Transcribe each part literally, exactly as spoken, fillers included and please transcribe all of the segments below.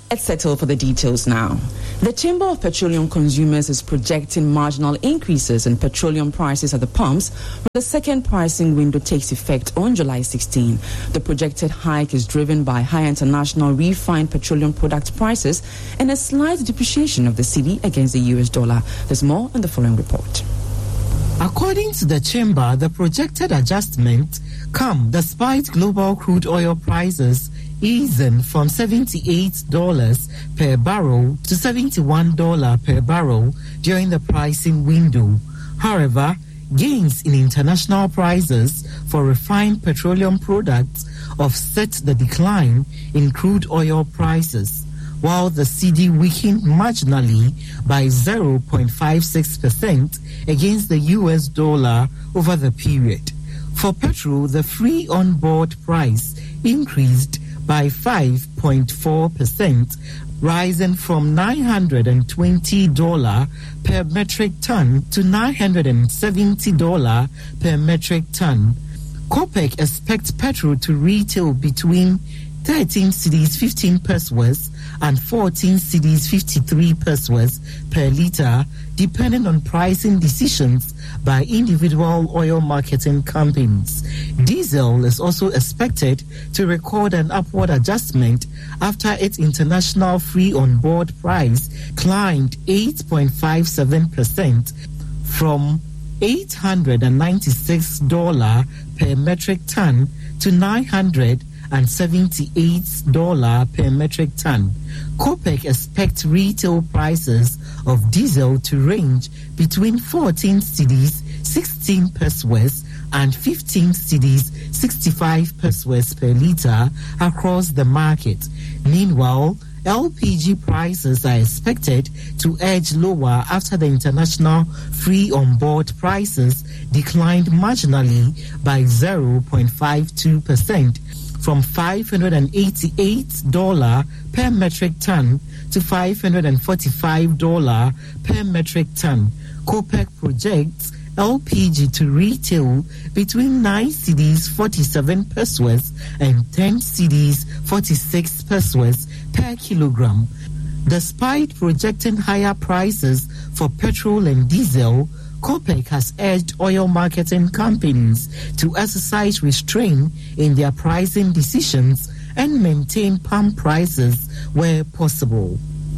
Let's settle for the details now. The Chamber of Petroleum Consumers is projecting marginal increases in petroleum prices at the pumps when the second pricing window takes effect on July sixteenth. The projected hike is driven by high international refined petroleum product prices and a slight depreciation of the cedi against the U S dollar. There's more in the following report. According to the Chamber, the projected adjustment come despite global crude oil prices easing from seventy-eight dollars per barrel to seventy-one dollars per barrel during the pricing window. However, gains in international prices for refined petroleum products offset the decline in crude oil prices, while the cedi weakened marginally by zero point five six percent against the U S dollar over the period. For petrol, the free on-board price increased by five point four percent, rising from nine hundred twenty dollars per metric ton to nine hundred seventy dollars per metric ton. COPEC expects petrol to retail between thirteen cedis fifteen pesos and fourteen cedis fifty-three pesos per litre, depending on pricing decisions by individual oil marketing companies. Diesel is also expected to record an upward adjustment after its international free on-board price climbed eight point five seven percent from eight hundred ninety-six dollars per metric ton to nine hundred seventy-eight dollars per metric ton. COPEC expects retail prices of diesel to range between fourteen cedis sixteen pesos and fifteen cedis sixty-five pesos per litre across the market. Meanwhile, L P G prices are expected to edge lower after the international free on-board prices declined marginally by zero point five two percent from five hundred eighty-eight dollars per metric ton to five hundred forty-five dollars per metric ton. COPEC projects L P G to retail between nine cedis forty-seven pesos and ten cedis forty-six pesos per kilogram. Despite projecting higher prices for petrol and diesel, COPEC has urged oil marketing companies to exercise restraint in their pricing decisions and maintain pump prices where possible.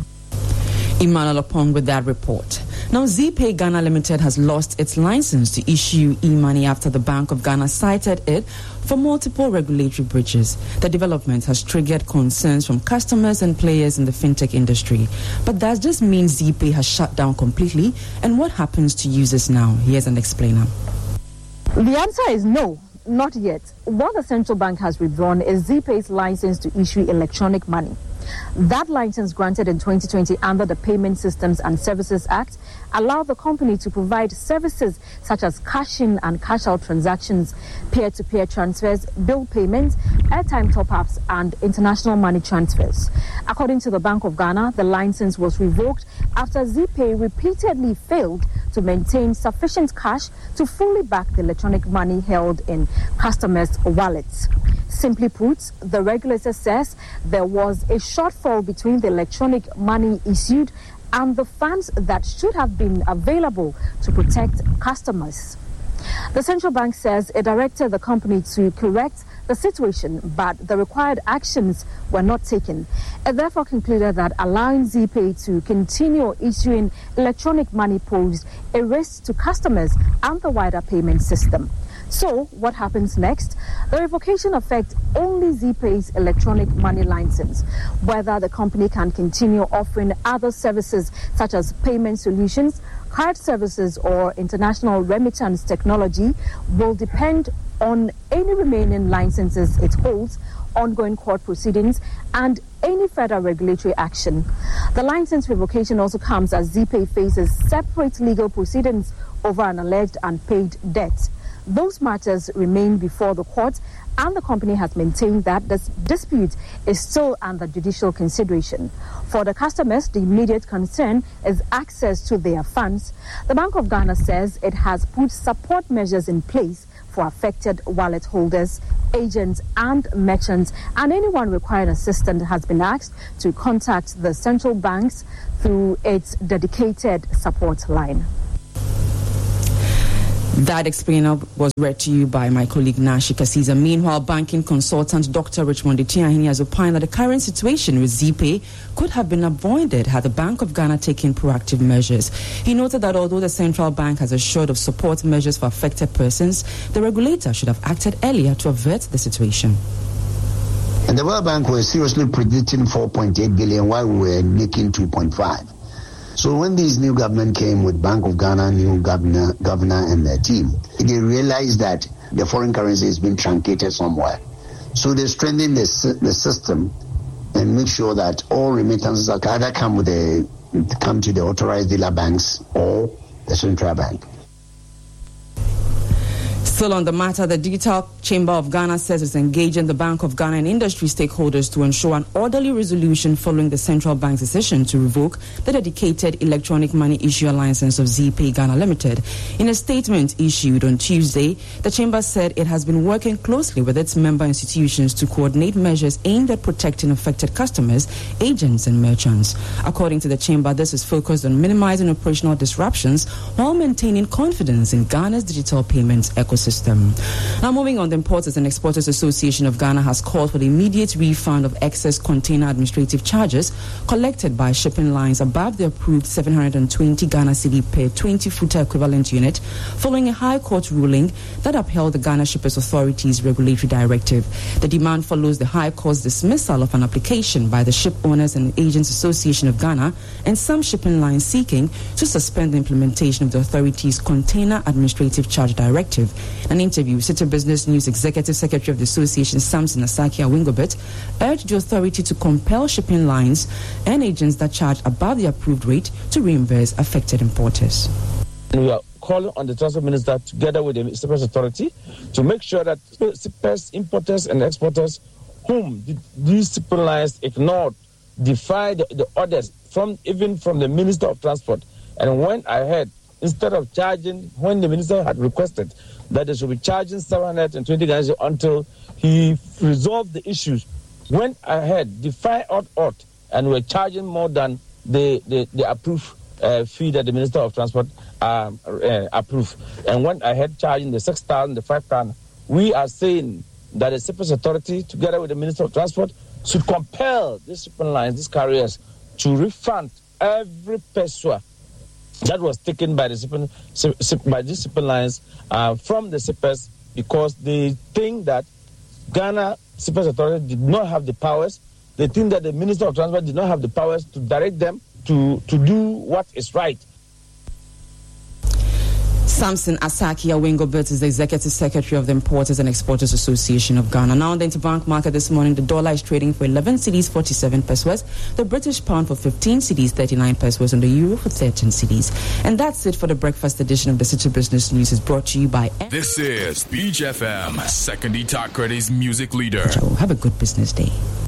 Emmanuel Opong with that report. Now, ZPay Ghana Limited has lost its license to issue e-money after the Bank of Ghana cited it for multiple regulatory breaches. The development has triggered concerns from customers and players in the fintech industry. But does this mean ZPay has shut down completely? And what happens to users now? Here's an explainer. The answer is no, not yet. What the central bank has withdrawn is ZPay's license to issue electronic money. That license, granted in twenty twenty under the Payment Systems and Services Act, allowed the company to provide services such as cash-in and cash-out transactions, peer-to-peer transfers, bill payments, airtime top-ups, and international money transfers. According to the Bank of Ghana, the license was revoked after ZPay repeatedly failed to maintain sufficient cash to fully back the electronic money held in customers' wallets. Simply put, the regulator says there was a shortfall between the electronic money issued and the funds that should have been available to protect customers. The central bank says it directed the company to correct the situation, but the required actions were not taken. It therefore concluded that allowing ZPay to continue issuing electronic money posed a risk to customers and the wider payment system. So, what happens next? The revocation affects only ZPay's electronic money license. Whether the company can continue offering other services such as payment solutions, card services, or international remittance technology will depend on any remaining licenses it holds, ongoing court proceedings, and any further regulatory action. The license revocation also comes as ZPay faces separate legal proceedings over an alleged unpaid debt. Those matters remain before the court, and the company has maintained that this dispute is still under judicial consideration. For the customers, the immediate concern is access to their funds. The Bank of Ghana says it has put support measures in place for affected wallet holders, agents and merchants, and anyone requiring assistance has been asked to contact the central banks through its dedicated support line. That explainer was read to you by my colleague Nashi Kasiza. Meanwhile, banking consultant Doctor Richmond Etiahini has opined that the current situation with ZPay could have been avoided had the Bank of Ghana taken proactive measures. He noted that although the central bank has assured of support measures for affected persons, the regulator should have acted earlier to avert the situation. And the World Bank was seriously predicting four point eight billion while we were making two point five. So when this new government came with Bank of Ghana, new governor, governor and their team, they realized that the foreign currency has been truncated somewhere. So they strengthened the, the system and make sure that all remittances either come with the come to the authorized dealer banks or the central bank. Still on the matter, the Digital Chamber of Ghana says it's engaging the Bank of Ghana and industry stakeholders to ensure an orderly resolution following the central bank's decision to revoke the dedicated electronic money issuer license of ZPay Ghana Limited. In a statement issued on Tuesday, the Chamber said it has been working closely with its member institutions to coordinate measures aimed at protecting affected customers, agents and merchants. According to the Chamber, this is focused on minimizing operational disruptions while maintaining confidence in Ghana's digital payments ecosystem. Now moving on, the Importers and Exporters Association of Ghana has called for the immediate refund of excess container administrative charges collected by shipping lines above the approved seven hundred twenty Ghana cedi per twenty-footer equivalent unit following a High Court ruling that upheld the Ghana Shippers Authority's regulatory directive. The demand follows the High Court's dismissal of an application by the Ship Owners and Agents Association of Ghana and some shipping lines seeking to suspend the implementation of the authority's Container Administrative Charge Directive. An interview, City Business News Executive Secretary of the Association, Samson Asaki Awingobet, urged the authority to compel shipping lines and agents that charge above the approved rate to reimburse affected importers. We are calling on the Transport Minister together with the Shippers Authority to make sure that shippers, importers and exporters whom these shipping lines ignored, defy the, the orders from even from the Minister of Transport, and went ahead instead of charging when the Minister had requested that they should be charging seven hundred twenty Ghana until he resolved the issues, went ahead, defied ought ought, and were charging more than the, the, the approved uh, fee that the Minister of Transport um, uh, approved, and went ahead charging the six thousand, the five thousand. We are saying that the Shippers Authority, together with the Minister of Transport, should compel these shipping lines, these carriers, to refund every peso that was taken by the shipping, by these shipping lines uh, from the shippers, because they think that Ghana Shippers Authority did not have the powers. They think that the Minister of Transport did not have the powers to direct them to, to do what is right. Samson Asaki Awingobet is the Executive Secretary of the Importers and Exporters Association of Ghana. Now, on the interbank market this morning, the dollar is trading for eleven cedis, forty-seven pesos, the British pound for fifteen cedis, thirty-nine pesos, and the euro for thirteen cedis. And that's it for the breakfast edition of the City Business News. It's brought to you by... This is Beach F M, Second Takoradi's music leader. Have a good business day.